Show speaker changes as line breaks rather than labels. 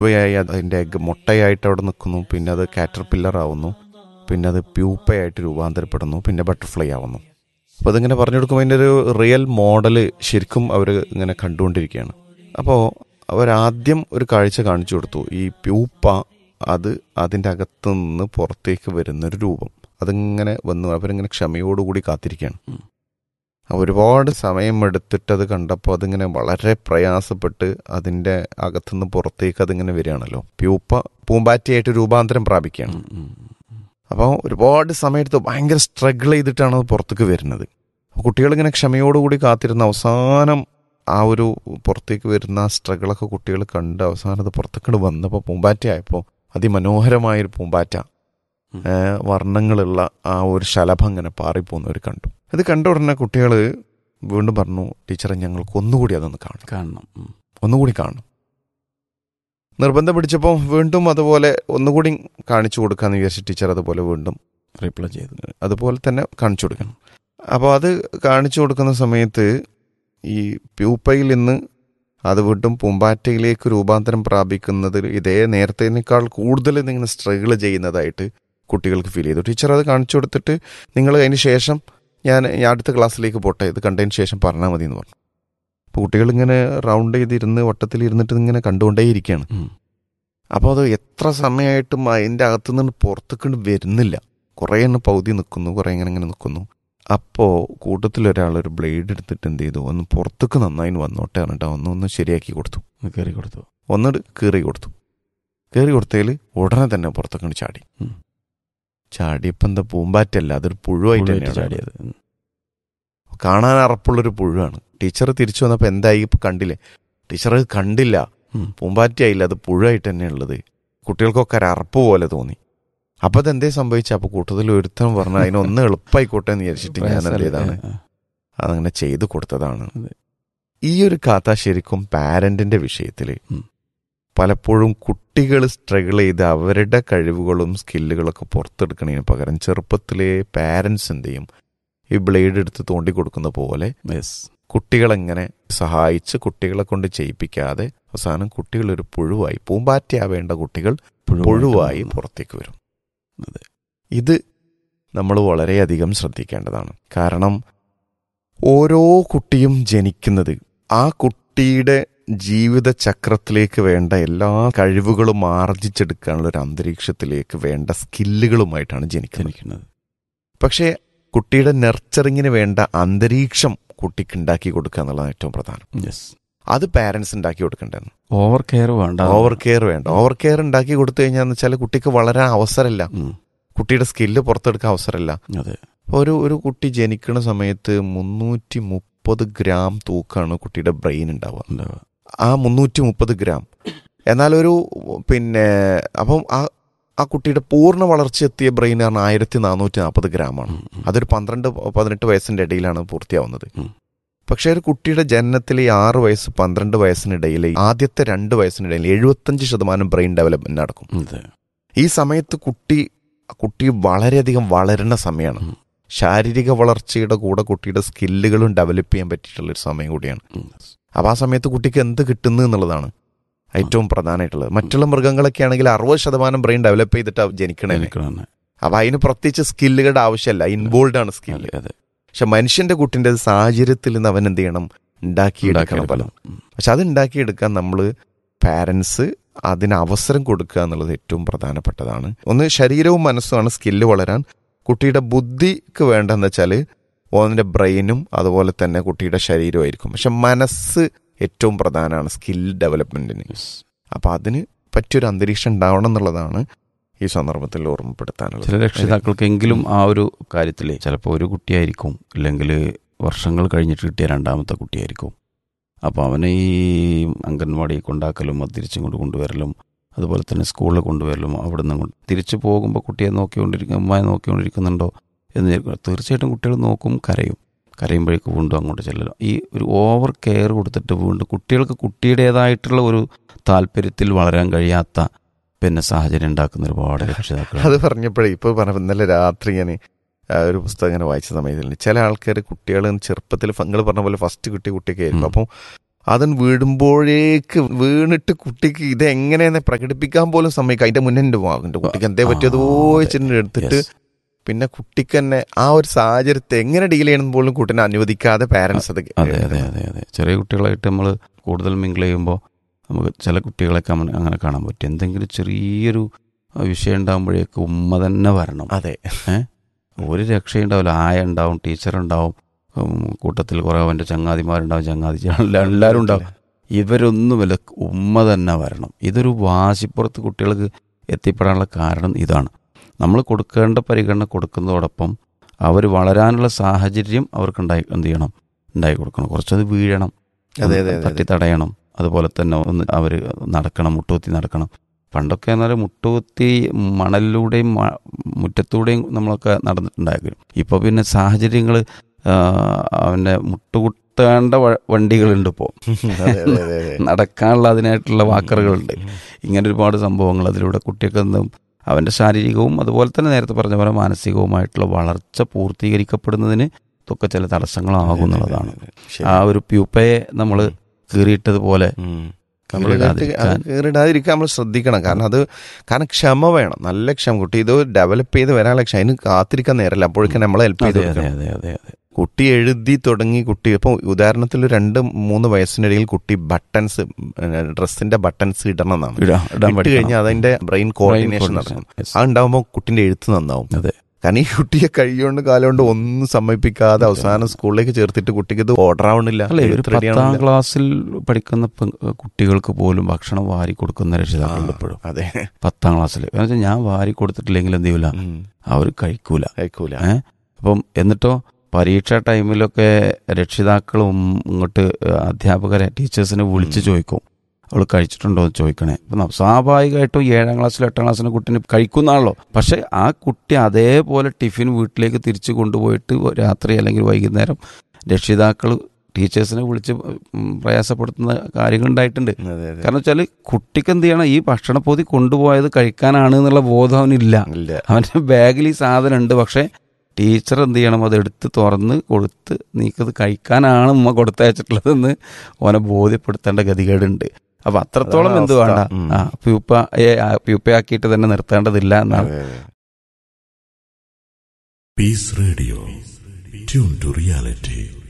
ായി അതിൻ്റെ എഗ് മുട്ടയായിട്ട് അവിടെ നിൽക്കുന്നു, പിന്നെ അത് കാറ്റർപില്ലർ ആവുന്നു, പിന്നെ അത് പ്യൂപ്പയായിട്ട് രൂപാന്തരപ്പെടുന്നു, പിന്നെ ബട്ടർഫ്ലൈ ആവുന്നു. അപ്പോൾ അതിങ്ങനെ പറഞ്ഞു കൊടുക്കുമ്പോൾ അതിൻ്റെ ഒരു റിയൽ മോഡല് ശരിക്കും അവർ ഇങ്ങനെ കണ്ടുകൊണ്ടിരിക്കുകയാണ്. അപ്പോൾ അവരാദ്യം ഒരു കാഴ്ച കാണിച്ചു കൊടുത്തു. ഈ പ്യൂപ്പ അത് അതിൻ്റെ അകത്തു നിന്ന് പുറത്തേക്ക് വരുന്നൊരു രൂപം അതിങ്ങനെ വന്നു. അവരിങ്ങനെ ക്ഷമയോടുകൂടി കാത്തിരിക്കുകയാണ്. ഒരുപാട് സമയമെടുത്തിട്ട് അത് കണ്ടപ്പോൾ അതിങ്ങനെ വളരെ പ്രയാസപ്പെട്ട് അതിൻ്റെ അകത്തുനിന്ന് പുറത്തേക്ക് അതിങ്ങനെ വരികയാണല്ലോ. പൂമ്പാറ്റയായിട്ട് രൂപാന്തരം പ്രാപിക്കുകയാണ്. അപ്പോൾ ഒരുപാട് സമയത്ത് ഭയങ്കര സ്ട്രഗിൾ ചെയ്തിട്ടാണ് അത് പുറത്തേക്ക് വരുന്നത്. കുട്ടികളിങ്ങനെ ക്ഷമയോടുകൂടി കാത്തിരുന്ന അവസാനം ആ ഒരു പുറത്തേക്ക് വരുന്ന ആ സ്ട്രഗിളൊക്കെ കുട്ടികൾ കണ്ട് അവസാനം അത് പുറത്തേക്ക് വന്നപ്പോൾ പൂമ്പാറ്റയായപ്പോൾ അതിമനോഹരമായൊരു പൂമ്പാറ്റ, വർണ്ണങ്ങളുള്ള ആ ഒരു ശലഭം ഇങ്ങനെ പാറിപ്പോകുന്നവർ കണ്ടു. അത് കണ്ട ഉടനെ കുട്ടികൾ വീണ്ടും പറഞ്ഞു, ടീച്ചറെ ഞങ്ങൾക്ക് ഒന്നുകൂടി അതൊന്ന് കാണണം, ഒന്നുകൂടി കാണണം. നിർബന്ധം പിടിച്ചപ്പോൾ വീണ്ടും അതുപോലെ ഒന്നുകൂടി കാണിച്ചു കൊടുക്കാമെന്ന് വിചാരിച്ച് ടീച്ചർ അതുപോലെ വീണ്ടും റിപ്ലൈ ചെയ്തു. അതുപോലെ തന്നെ കാണിച്ചു കൊടുക്കണം. അപ്പോൾ അത് കാണിച്ചു കൊടുക്കുന്ന സമയത്ത് ഈ പ്യൂപ്പയിൽ നിന്ന് അത് വീണ്ടും പൂമ്പാറ്റയിലേക്ക് രൂപാന്തരം പ്രാപിക്കുന്നത് ഇതേ നേരത്തേനേക്കാൾ കൂടുതൽ ഇങ്ങനെ സ്ട്രഗിൾ ചെയ്യുന്നതായിട്ട് കുട്ടികൾക്ക് ഫീൽ ചെയ്തു. ടീച്ചർ അത് കാണിച്ചു കൊടുത്തിട്ട് നിങ്ങൾ അതിന് ശേഷം ഞാൻ അടുത്ത ക്ലാസ്സിലേക്ക് പോട്ടെ, ഇത് കണ്ടതിന് ശേഷം പറഞ്ഞാൽ മതി എന്ന് പറഞ്ഞു. അപ്പോൾ കുട്ടികളിങ്ങനെ റൗണ്ട് ചെയ്തിരുന്ന് വട്ടത്തിലിരുന്നിട്ട് ഇങ്ങനെ കണ്ടുകൊണ്ടേയിരിക്കുകയാണ്. അപ്പോൾ അത് എത്ര സമയമായിട്ടും അതിൻ്റെ അകത്തുനിന്ന് പുറത്തേക്ക് വരുന്നില്ല. കുറേ എണ്ണം പൗതി നിൽക്കുന്നു, കുറേ ഇങ്ങനെ നിൽക്കുന്നു. അപ്പോൾ കൂട്ടത്തിലൊരാളൊരു ബ്ലേഡ് എടുത്തിട്ട് എന്ത് ചെയ്തു, ഒന്ന് പുറത്തേക്ക് നന്നായി വന്നോട്ടെ പറഞ്ഞിട്ട് ഒന്ന് ശരിയാക്കി കൊടുത്തു. ഒന്ന് കീറി കൊടുത്തതിൽ ഉടനെ തന്നെ പുറത്തേക്ക് ചാടിയപ്പോൾ എന്താ പൂമ്പാറ്റല്ല, അതൊരു പുഴുവായിട്ട് ചാടിയത്. കാണാൻ അറപ്പുള്ളൊരു പുഴുവാണ്. ടീച്ചർ തിരിച്ചു വന്നപ്പോൾ എന്തായി ഇപ്പം കണ്ടില്ലേ? ടീച്ചർ അത് കണ്ടില്ല, പൂമ്പാറ്റയായില്ല, അത് പുഴുവായിട്ട് തന്നെയുള്ളത്. കുട്ടികൾക്കൊക്കെ ഒരു അറപ്പ് പോലെ തോന്നി. അപ്പം അതെന്തേ സംഭവിച്ച? അപ്പോൾ കൂട്ടത്തിൽ ഒരുത്തൻ പറഞ്ഞാൽ അതിനൊന്ന് എളുപ്പമായിക്കോട്ടെ എന്ന് വിചാരിച്ചിട്ട് ഞാൻ എന്ത് ചെയ്താണ്, അതങ്ങനെ ചെയ്തു കൊടുത്തതാണ്. ഈ ഒരു കഥ ശരിക്കും പാരന്റിന്റെ വിഷയത്തിൽ പലപ്പോഴും കുട്ടികൾ സ്ട്രഗിൾ ചെയ്ത് അവരുടെ കഴിവുകളും സ്കില്ലുകളൊക്കെ പുറത്തെടുക്കണതിന് പകരം ചെറുപ്പത്തിലെ പാരൻസ് എന്ത് ചെയ്യും, ഈ ബ്ലേഡ് എടുത്ത് തോണ്ടി കൊടുക്കുന്ന പോലെ കുട്ടികളെങ്ങനെ സഹായിച്ച് കുട്ടികളെ കൊണ്ട് ചെയ്യിപ്പിക്കാതെ അവസാനം കുട്ടികളൊരു പുഴുവായി, പൂമ്പാറ്റയാവേണ്ട കുട്ടികൾ പുഴുവായി പുറത്തേക്ക് വരും. ഇത് നമ്മൾ വളരെയധികം ശ്രദ്ധിക്കേണ്ടതാണ്. കാരണം ഓരോ കുട്ടിയും ജനിക്കുന്നത് ആ കുട്ടിയുടെ ജീവിത ചക്രത്തിലേക്ക് വേണ്ട എല്ലാ കഴിവുകളും ആർജിച്ചെടുക്കാനുള്ള ഒരു അന്തരീക്ഷത്തിലേക്ക് വേണ്ട സ്കില്ലുകളുമായിട്ടാണ് ജനിക്കുന്നത്. പക്ഷേ കുട്ടിയുടെ നെർച്ചറിങ്ങിന് വേണ്ട അന്തരീക്ഷം കുട്ടിക്ക് ഉണ്ടാക്കി കൊടുക്കുക എന്നുള്ളതാണ് ഏറ്റവും പ്രധാനം. അത് പാരൻസ് ഉണ്ടാക്കി കൊടുക്കേണ്ടതെന്ന്. ഓവർ കെയർ ഉണ്ടാക്കി കൊടുത്തു കഴിഞ്ഞാന്ന് വെച്ചാൽ കുട്ടിക്ക് വളരാൻ അവസരമില്ല, കുട്ടിയുടെ സ്കില്ല് പുറത്തെടുക്കാൻ അവസരമില്ല. ഒരു കുട്ടി ജനിക്കുന്ന സമയത്ത് 330 ഗ്രാം തൂക്കാണ് കുട്ടിയുടെ ബ്രെയിൻ ഉണ്ടാവുക. ആ 330 ഗ്രാം എന്നാലൊരു അപ്പം ആ കുട്ടിയുടെ പൂർണ്ണ വളർച്ചയെത്തിയ ബ്രെയിൻ പറഞ്ഞാൽ 1440 ഗ്രാമാണ്. അതൊരു 12-18 വയസ്സിൻ്റെ ഇടയിലാണ് പൂർത്തിയാവുന്നത്. പക്ഷേ ഒരു കുട്ടിയുടെ ജനനത്തിൽ 6 വയസ്സ് 12 വയസ്സിനിടയിൽ ആദ്യത്തെ 2 വയസ്സിനിടയിൽ 75% ബ്രെയിൻ ഡെവലപ്മെന്റ് നടക്കും. ഈ സമയത്ത് കുട്ടി വളരെയധികം വളരുന്ന സമയമാണ്. ശാരീരിക വളർച്ചയുടെ കൂടെ കുട്ടിയുടെ സ്കില്ലുകളും ഡെവലപ്പ് ചെയ്യാൻ പറ്റിയിട്ടുള്ളൊരു സമയം കൂടിയാണ്. അപ്പോൾ ആ സമയത്ത് കുട്ടിക്ക് എന്ത് കിട്ടുന്നു എന്നുള്ളതാണ് ഏറ്റവും പ്രധാനമായിട്ടുള്ളത്. മറ്റുള്ള മൃഗങ്ങളൊക്കെ ആണെങ്കിൽ 60% ബ്രെയിൻ ഡെവലപ്പ് ചെയ്തിട്ട് ജനിക്കണേ. അപ്പോൾ അതിന് പ്രത്യേകിച്ച് സ്കില്ലുകളുടെ ആവശ്യമല്ല, ഇൻവോൾവ് ആണ് സ്കില്ല്. പക്ഷെ മനുഷ്യന്റെ കുട്ടിൻ്റെ സാഹചര്യത്തിൽ നിന്ന് അവൻ എന്ത് ചെയ്യണം, ഉണ്ടാക്കിയെടുക്കണം പലതും. പക്ഷെ അത് ഉണ്ടാക്കിയെടുക്കാൻ നമ്മൾ പാരൻസ് അതിന് അവസരം കൊടുക്കുക എന്നുള്ളത് ഏറ്റവും പ്രധാനപ്പെട്ടതാണ്. ഒന്ന് ശരീരവും മനസ്സുമാണ് സ്കില്ല് വളരാൻ. കുട്ടിയുടെ ബുദ്ധിക്ക് വേണ്ടതെന്ന് വെച്ചാൽ ഓന്നിൻ്റെ ബ്രെയിനും അതുപോലെ തന്നെ കുട്ടിയുടെ ശരീരമായിരിക്കും. പക്ഷെ മനസ്സ് ഏറ്റവും പ്രധാനമാണ് സ്കിൽ ഡെവലപ്മെന്റിന്. അപ്പം അതിന് പറ്റിയൊരു അന്തരീക്ഷം ഉണ്ടാവണം എന്നുള്ളതാണ് ഈ സന്ദർഭത്തിൽ ഓർമ്മപ്പെടുത്താനുള്ളത്.
ചില രക്ഷിതാക്കൾക്കെങ്കിലും ആ ഒരു കാര്യത്തിൽ ചിലപ്പോൾ ഒരു കുട്ടിയായിരിക്കും, അല്ലെങ്കിൽ വർഷങ്ങൾ കഴിഞ്ഞിട്ട് കിട്ടിയ രണ്ടാമത്തെ കുട്ടിയായിരിക്കും. അപ്പോൾ അവനെ ഈ അംഗൻവാടി കൊണ്ടാക്കലും അത് തിരിച്ചും കൊണ്ടുവരലും അതുപോലെ തന്നെ സ്കൂളിൽ കൊണ്ടുവരലും അവിടെ നിന്ന് തിരിച്ചു പോകുമ്പോൾ കുട്ടിയെ അമ്മയെ നോക്കിക്കൊണ്ടിരിക്കുന്നുണ്ടോ എന്ന് തീർച്ചയായിട്ടും കുട്ടികൾ നോക്കും, കരയുമ്പോഴേക്കും വീണ്ടും അങ്ങോട്ട് ചെല്ലലും. ഈ ഒരു ഓവർ കെയർ കൊടുത്തിട്ട് വീണ്ടും കുട്ടികൾക്ക് കുട്ടിയുടേതായിട്ടുള്ള ഒരു താല്പര്യത്തിൽ വളരാൻ കഴിയാത്ത സാഹചര്യം ഉണ്ടാക്കുന്ന ഒരുപാട് രക്ഷിതാക്കൾ.
അത് പറഞ്ഞപ്പോഴേ ഇപ്പോൾ ഇന്നലെ രാത്രി ഞാൻ ഒരു പുസ്തകം ഇങ്ങനെ വായിച്ച സമയത്തിൽ ചില ആൾക്കാർ കുട്ടികൾ ചെറുപ്പത്തിൽ നിങ്ങൾ പറഞ്ഞ പോലെ ഫസ്റ്റ് കുട്ടിയൊക്കെ ആയിരിക്കും. അപ്പം അതിന് വീണിട്ട് കുട്ടിക്ക് ഇത് എങ്ങനെയെന്ന് പ്രകടിപ്പിക്കാൻ പോലും സമ്മതിക്കുക. അതിന്റെ മുന്നേ എന്റെ കുട്ടിക്ക് എന്തേ പറ്റിയതോ വെച്ചിട്ട് എടുത്തിട്ട് പിന്നെ കുട്ടിക്ക് തന്നെ ആ ഒരു സാഹചര്യത്തെ എങ്ങനെ ഡീൽ ചെയ്യണം പോലും കുട്ടീനെ അനുവദിക്കാതെ പാരന്റ്സ് അത്.
അതെ അതെ അതെ അതെ ചെറിയ കുട്ടികളായിട്ട് നമ്മൾ കൂടുതൽ മിങ്കിൾ ചെയ്യുമ്പോൾ നമുക്ക് ചില കുട്ടികളൊക്കെ അങ്ങനെ കാണാൻ പറ്റും. എന്തെങ്കിലും ചെറിയൊരു വിഷയം ഉണ്ടാകുമ്പോഴേക്ക് ഉമ്മ തന്നെ വരണം.
അതെ,
ഒരു രക്ഷയുണ്ടാവില്ല. ആയ ഉണ്ടാവും, ടീച്ചർ ഉണ്ടാവും, കൂട്ടത്തിൽ കുറേ അവൻ്റെ ചങ്ങാതിമാരുണ്ടാവും, എല്ലാവരും ഉണ്ടാവും. ഇവരൊന്നുമില്ല, ഉമ്മ തന്നെ വരണം. ഇതൊരു വാശിപ്പുറത്ത് കുട്ടികൾക്ക് എത്തിപ്പെടാനുള്ള കാരണം ഇതാണ്. നമ്മൾ കൊടുക്കേണ്ട പരിഗണന കൊടുക്കുന്നതോടൊപ്പം അവർ വളരാനുള്ള സാഹചര്യം അവർക്ക് ഉണ്ടായി കൊടുക്കണം. കുറച്ചത് വീഴണം, തട്ടി തടയണം. അതുപോലെ തന്നെ ഒന്ന് അവർ നടക്കണം, മുട്ടുകുത്തി നടക്കണം. പണ്ടൊക്കെ എന്നാൽ മുട്ടുകുത്തി മണലിലൂടെയും മുറ്റത്തൂടെയും നമ്മളൊക്കെ നടന്നിട്ടുണ്ടായിരുന്നു. ഇപ്പോൾ പിന്നെ സാഹചര്യങ്ങൾ അവൻ്റെ മുട്ടുകുത്തേണ്ട വണ്ടികളുണ്ട്, ഇപ്പോൾ നടക്കാനുള്ള അതിനായിട്ടുള്ള വാക്കറുകളുണ്ട്. ഇങ്ങനെ ഒരുപാട് സംഭവങ്ങൾ അതിലൂടെ കുട്ടിയൊക്കെ അവൻ്റെ ശാരീരികവും അതുപോലെ തന്നെ നേരത്തെ പറഞ്ഞ പോലെ മാനസികവുമായിട്ടുള്ള വളർച്ച പൂർത്തീകരിക്കപ്പെടുന്നതിന് ഇതൊക്കെ ചില തടസ്സങ്ങളാകുന്നുള്ളതാണ്. ആ ഒരു പ്യൂപ്പയെ നമ്മൾ കീറിയിട്ടതുപോലെ
കീറിടാതിരിക്കാൻ നമ്മൾ ശ്രദ്ധിക്കണം. കാരണം ക്ഷമ വേണം, നല്ല ക്ഷമ. കുട്ടി ഇത് ഡെവലപ്പ് ചെയ്ത് വരാനുള്ള ക്ഷമ, അതിന് കാത്തിരിക്കാൻ നേരമല്ല. അപ്പോഴേക്കും നമ്മളെ ഹെൽപ്പ് ചെയ്ത് കുട്ടി എഴുതി തുടങ്ങി. കുട്ടി ഇപ്പോൾ ഉദാഹരണത്തിൽ 2-3 വയസ്സിനിടയിൽ കുട്ടി ബട്ടൺസ്, ഡ്രസ്സിന്റെ ബട്ടൺസ് ഇടണം എന്നാണ്. ഇട്ട് കഴിഞ്ഞാൽ അതിന്റെ ബ്രെയിൻ കോർഡിനേഷൻ നടക്കും. അതുണ്ടാവുമ്പോൾ കുട്ടിന്റെ എഴുത്ത് നന്നാവും. കാരണം ഈ കുട്ടിയെ കൈകൊണ്ട് കാലുകൊണ്ട് ഒന്നും സമ്മതിപ്പിക്കാതെ അവസാനം സ്കൂളിലേക്ക് ചേർത്തിട്ട് കുട്ടിക്ക് ഇത് ഓർഡർ ആവണില്ല.
10ാം ക്ലാസ്സിൽ പഠിക്കുന്ന കുട്ടികൾക്ക് പോലും ഭക്ഷണം വാരി കൊടുക്കുന്ന രക്ഷിതാക്കളുണ്ട് ഇപ്പോഴും.
അതെ,
10ാം ക്ലാസ്സിൽ. കാരണം വെച്ചാൽ ഞാൻ വാരി കൊടുത്തിട്ടില്ലെങ്കിൽ എന്ത് ചെയ്യൂല, അവർ കഴിക്കൂല. അപ്പം എന്നിട്ടോ പരീക്ഷാ ടൈമിലൊക്കെ രക്ഷിതാക്കളും ഇങ്ങോട്ട് അധ്യാപകരെ, ടീച്ചേഴ്സിനെ വിളിച്ച് ചോദിക്കും, അവൾ കഴിച്ചിട്ടുണ്ടോ എന്ന് ചോദിക്കണേ. അപ്പം സ്വാഭാവികമായിട്ടും 7ാം ക്ലാസ്സിലും 8ാം ക്ലാസ്സിലെ കുട്ടീനെ കഴിക്കുന്നതാണല്ലോ. പക്ഷെ ആ കുട്ടി അതേപോലെ ടിഫിൻ വീട്ടിലേക്ക് തിരിച്ചു കൊണ്ടുപോയിട്ട് രാത്രി അല്ലെങ്കിൽ വൈകുന്നേരം രക്ഷിതാക്കൾ ടീച്ചേഴ്സിനെ വിളിച്ച് പ്രയാസപ്പെടുത്തുന്ന കാര്യങ്ങളുണ്ടായിട്ടുണ്ട്. കാരണം വെച്ചാൽ കുട്ടിക്ക് എന്ത് ചെയ്യണം, ഈ ഭക്ഷണപ്പൊതി കൊണ്ടുപോയത് കഴിക്കാനാണ് എന്നുള്ള ബോധം അവനില്ല. അവൻ്റെ ബാഗിൽ ഈ സാധനം ഉണ്ട്, പക്ഷേ ടീച്ചർ എന്ത് ചെയ്യണം, അത് എടുത്ത് തുറന്ന് കൊടുത്ത് നീക്കത് കഴിക്കാനാണ് ഉമ്മ കൊടുത്തയച്ചിട്ടുള്ളതെന്ന് ഓനെ ബോധ്യപ്പെടുത്തേണ്ട ഗതികേടുണ്ട്. അപ്പൊ അത്രത്തോളം എന്ത് വേണ്ട, പ്യൂപ്പയാക്കിയിട്ട് തന്നെ നിർത്തേണ്ടതില്ല എന്നാണ്.
Piece radio, tune to reality.